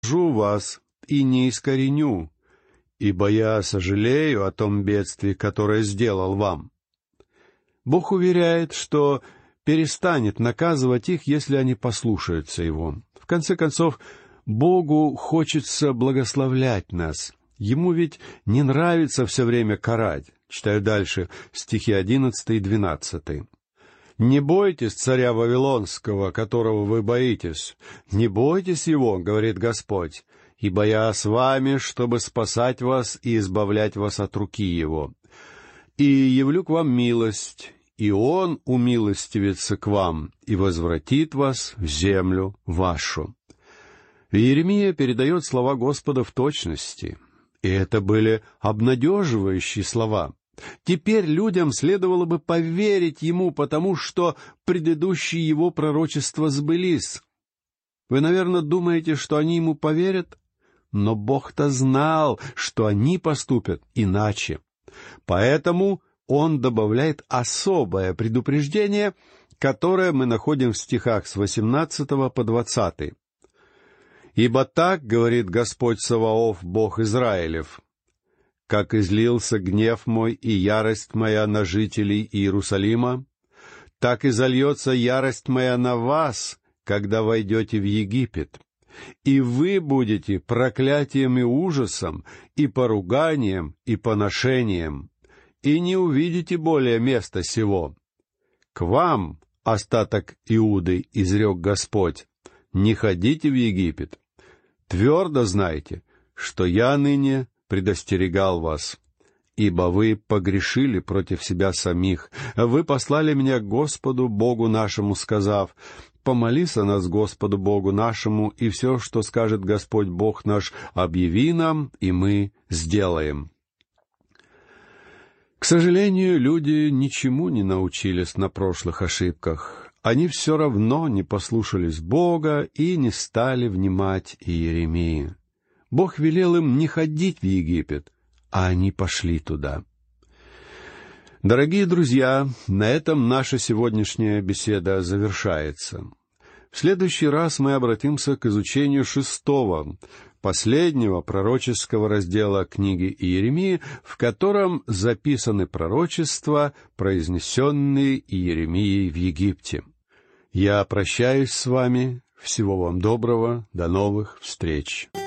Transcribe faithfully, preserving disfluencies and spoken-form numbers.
«Жу вас и не искореню, ибо я сожалею о том бедствии, которое сделал вам». Бог уверяет, что перестанет наказывать их, если они послушаются Его. В конце концов, Богу хочется благословлять нас. Ему ведь не нравится все время карать. Читаю дальше, стихи одиннадцатый и двенадцатый. «Не бойтесь царя Вавилонского, которого вы боитесь. Не бойтесь его, говорит Господь, ибо я с вами, чтобы спасать вас и избавлять вас от руки его. И явлю к вам милость, и он умилостивится к вам и возвратит вас в землю вашу». Иеремия передает слова Господа в точности, и это были обнадеживающие слова. Теперь людям следовало бы поверить ему, потому что предыдущие его пророчества сбылись. Вы, наверное, думаете, что они ему поверят? Но Бог-то знал, что они поступят иначе. Поэтому он добавляет особое предупреждение, которое мы находим в стихах с восемнадцатого по двадцатый. «Ибо так, говорит Господь Саваоф, Бог Израилев, как излился гнев мой и ярость моя на жителей Иерусалима, так и зальется ярость моя на вас, когда войдете в Египет, и вы будете проклятием и ужасом, и поруганием, и поношением, и не увидите более места сего. К вам, остаток Иуды, изрек Господь, не ходите в Египет. Твердо знайте, что я ныне предостерегал вас, ибо вы погрешили против себя самих. Вы послали меня к Господу Богу нашему, сказав: помолись о нас Господу Богу нашему, и все, что скажет Господь Бог наш, объяви нам, и мы сделаем». К сожалению, люди ничему не научились на прошлых ошибках. Они все равно не послушались Бога и не стали внимать Иеремии. Бог велел им не ходить в Египет, а они пошли туда. Дорогие друзья, на этом наша сегодняшняя беседа завершается. В следующий раз мы обратимся к изучению шестого, последнего пророческого раздела книги Иеремии, в котором записаны пророчества, произнесенные Иеремией в Египте. Я прощаюсь с вами. Всего вам доброго. До новых встреч.